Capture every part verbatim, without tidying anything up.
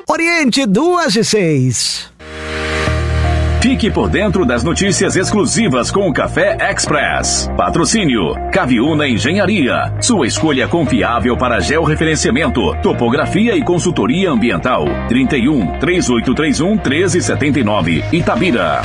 Oriente duas e seis. Fique por dentro das notícias exclusivas com o Café Express. Patrocínio Caviuna Engenharia. Sua escolha confiável para georreferenciamento, topografia e consultoria ambiental. trinta e um, três oito três um, treze setenta e nove, Itabira.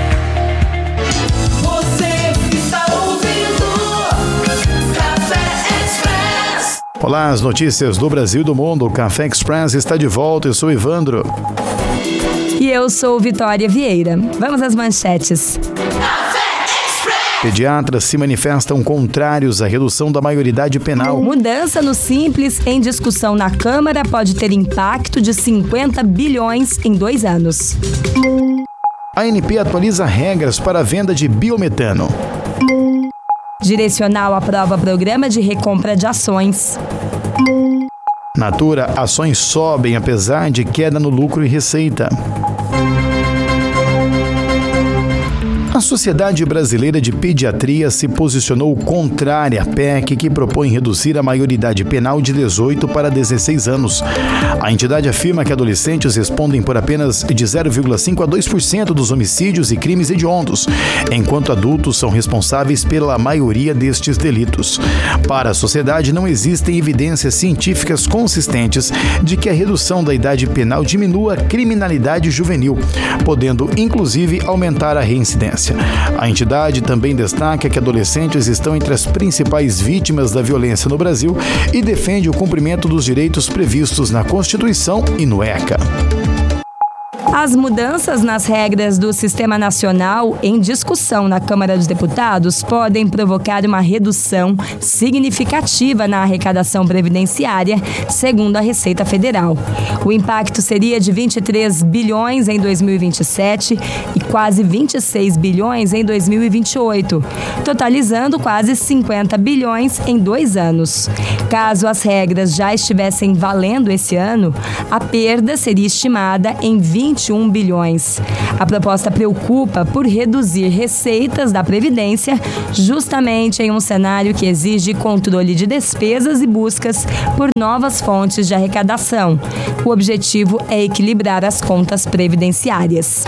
Você está ouvindo Café Express. Olá, as notícias do Brasil e do mundo. O Café Express está de volta. Eu sou Evandro. E eu sou Vitória Vieira. Vamos às manchetes. Pediatras se manifestam contrários à redução da maioridade penal. Mudança no Simples em discussão na Câmara pode ter impacto de cinquenta bilhões em dois anos. A A N P atualiza regras para a venda de biometano. Direcional aprova programa de recompra de ações. Natura, ações sobem apesar de queda no lucro e receita. A Sociedade Brasileira de Pediatria se posicionou contrária à P E C que propõe reduzir a maioridade penal de dezoito para dezesseis anos. A entidade afirma que adolescentes respondem por apenas de zero vírgula cinco a dois por cento dos homicídios e crimes hediondos, enquanto adultos são responsáveis pela maioria destes delitos. Para a sociedade, não existem evidências científicas consistentes de que a redução da idade penal diminua a criminalidade juvenil, podendo inclusive aumentar a reincidência. A entidade também destaca que adolescentes estão entre as principais vítimas da violência no Brasil e defende o cumprimento dos direitos previstos na Constituição e no ECA. As mudanças nas regras do Sistema Nacional em discussão na Câmara dos Deputados podem provocar uma redução significativa na arrecadação previdenciária, segundo a Receita Federal. O impacto seria de vinte e três bilhões em dois mil e vinte e sete e quase vinte e seis bilhões em dois mil e vinte e oito, totalizando quase cinquenta bilhões em dois anos. Caso as regras já estivessem valendo esse ano, a perda seria estimada em vinte e um bilhões. A proposta preocupa por reduzir receitas da Previdência, justamente em um cenário que exige controle de despesas e buscas por novas fontes de arrecadação. O objetivo é equilibrar as contas previdenciárias.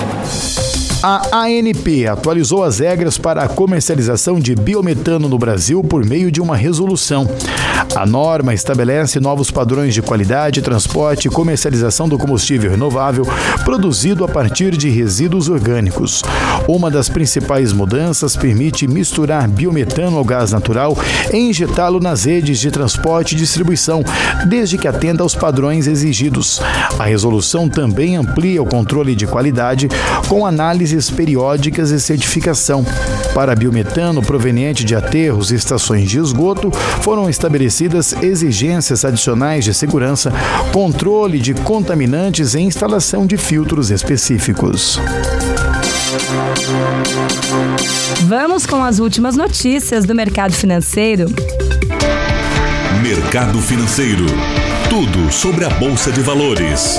A A N P atualizou as regras para a comercialização de biometano no Brasil por meio de uma resolução. A norma estabelece novos padrões de qualidade, transporte e comercialização do combustível renovável produzido a partir de resíduos orgânicos. Uma das principais mudanças permite misturar biometano ao gás natural e injetá-lo nas redes de transporte e distribuição, desde que atenda aos padrões exigidos. A resolução também amplia o controle de qualidade com análise periódicas e certificação. Para biometano proveniente de aterros e estações de esgoto, foram estabelecidas exigências adicionais de segurança, controle de contaminantes e instalação de filtros específicos. Vamos com as últimas notícias do mercado financeiro. Mercado Financeiro. Tudo sobre a Bolsa de Valores.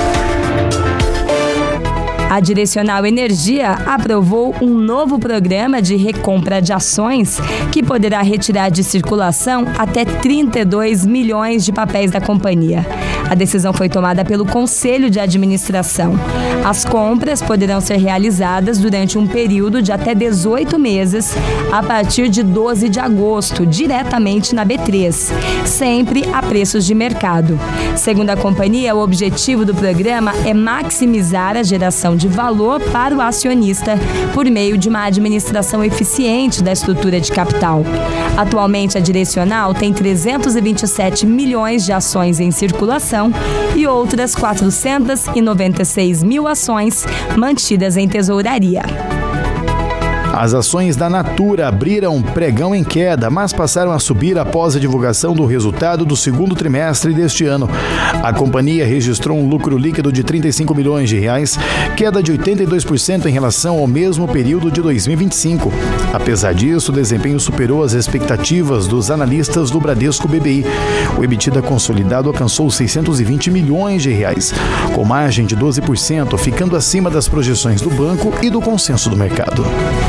A Direcional Energia aprovou um novo programa de recompra de ações que poderá retirar de circulação até trinta e dois milhões de papéis da companhia. A decisão foi tomada pelo Conselho de Administração. As compras poderão ser realizadas durante um período de até dezoito meses, a partir de doze de agosto, diretamente na B três, sempre a preços de mercado. Segundo a companhia, o objetivo do programa é maximizar a geração de valor para o acionista por meio de uma administração eficiente da estrutura de capital. Atualmente, a Direcional tem trezentos e vinte e sete milhões de ações em circulação e outras quatrocentos e noventa e seis mil ações mantidas em tesouraria. As ações da Natura abriram pregão em queda, mas passaram a subir após a divulgação do resultado do segundo trimestre deste ano. A companhia registrou um lucro líquido de trinta e cinco milhões de reais, queda de oitenta e dois por cento em relação ao mesmo período de dois mil e vinte e cinco. Apesar disso, o desempenho superou as expectativas dos analistas do Bradesco B B I. O EBITDA consolidado alcançou seiscentos e vinte milhões de reais, com margem de doze por cento, ficando acima das projeções do banco e do consenso do mercado.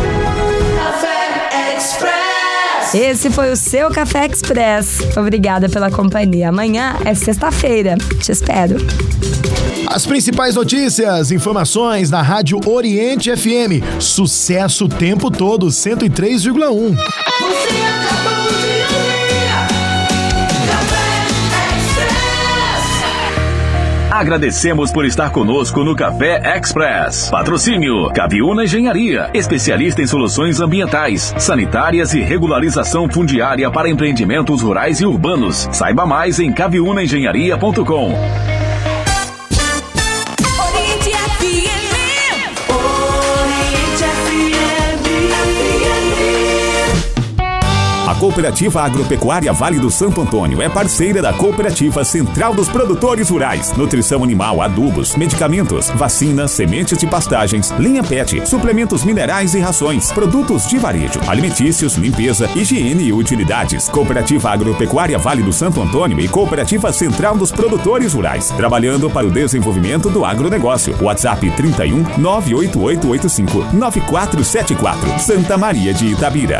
Esse foi o seu Café Express. Obrigada pela companhia. Amanhã é sexta-feira. Te espero. As principais notícias, informações na Rádio Oriente F M. Sucesso o tempo todo, cento e três vírgula um. Você acabou de ouvir Café Express. Agradecemos por estar conosco no Café Express. Patrocínio Caviúna Engenharia, especialista em soluções ambientais, sanitárias e regularização fundiária para empreendimentos rurais e urbanos. Saiba mais em caviúna engenharia ponto com. Oriente F M. Oriente F M. A Cooperativa Agropecuária Vale do Santo Antônio é parceira da Cooperativa Central dos Produtores Rurais. Nutrição animal, adubos, medicamentos, vacinas, sementes de pastagens, linha pet, suplementos minerais e rações, produtos de varejo, alimentícios, limpeza, higiene e utilidades. Cooperativa Agropecuária Vale do Santo Antônio e Cooperativa Central dos Produtores Rurais, trabalhando para o desenvolvimento do agronegócio. WhatsApp trinta e um, nove oito oito oito cinco, nove quatro sete quatro, Santa Maria de Itabira.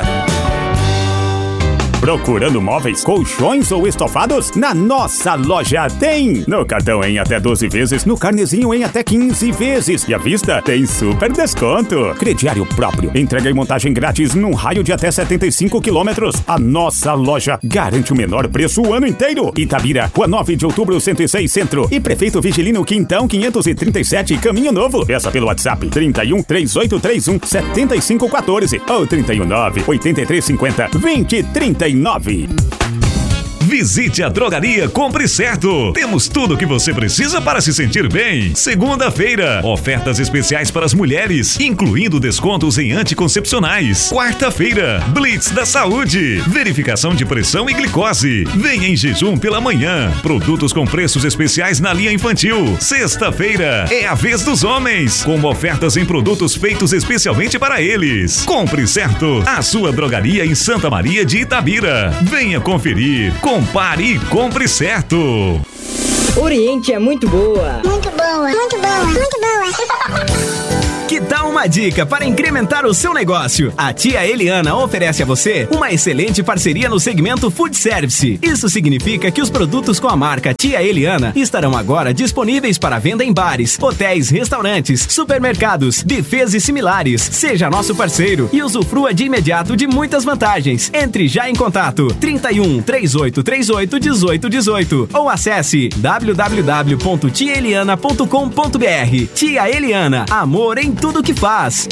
Procurando móveis, colchões ou estofados? Na nossa loja tem! No cartão em até doze vezes, no carnezinho em até quinze vezes. E à vista tem super desconto. Crediário próprio. Entrega e montagem grátis num raio de até setenta e cinco quilômetros. A nossa loja garante o menor preço o ano inteiro. Itabira, Rua nove de Outubro, cento e seis Centro. E Prefeito Vigilino Quintão quinhentos e trinta e sete, Caminho Novo. Peça pelo WhatsApp trinta e um, três oito três um, sete cinco um quatro ou trinta e um, nove oito três cinco zero, vinte trinta e nove. Visite a Drogaria Compre Certo. Temos tudo o que você precisa para se sentir bem. Segunda-feira, ofertas especiais para as mulheres, incluindo descontos em anticoncepcionais. Quarta-feira, Blitz da Saúde, verificação de pressão e glicose. Venha em jejum pela manhã. Produtos com preços especiais na linha infantil. Sexta-feira é a vez dos homens, com ofertas em produtos feitos especialmente para eles. Compre Certo, a sua drogaria em Santa Maria de Itabira. Venha conferir. Compare e compre certo. Oriente é muito boa. Muito boa, muito boa, muito boa. Que tal uma dica para incrementar o seu negócio? A Tia Eliana oferece a você uma excelente parceria no segmento Food Service. Isso significa que os produtos com a marca Tia Eliana estarão agora disponíveis para venda em bares, hotéis, restaurantes, supermercados, buffets e similares. Seja nosso parceiro e usufrua de imediato de muitas vantagens. Entre já em contato trinta e um, três oito três oito, dezoito dezoito ou acesse w w w ponto tia eliana ponto com ponto b r. Tia Eliana, amor em tudo que faz.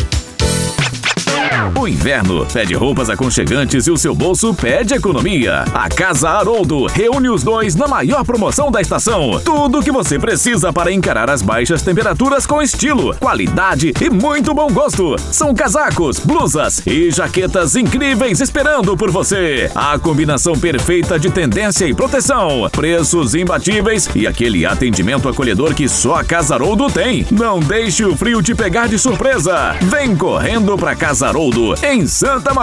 O inverno pede roupas aconchegantes e o seu bolso pede economia. A Casa Haroldo reúne os dois na maior promoção da estação. Tudo o que você precisa para encarar as baixas temperaturas com estilo, qualidade e muito bom gosto. São casacos, blusas e jaquetas incríveis esperando por você. A combinação perfeita de tendência e proteção, preços imbatíveis e aquele atendimento acolhedor que só a Casa Haroldo tem. Não deixe o frio te pegar de surpresa. Vem correndo pra Casa Haroldo em Santa Maria.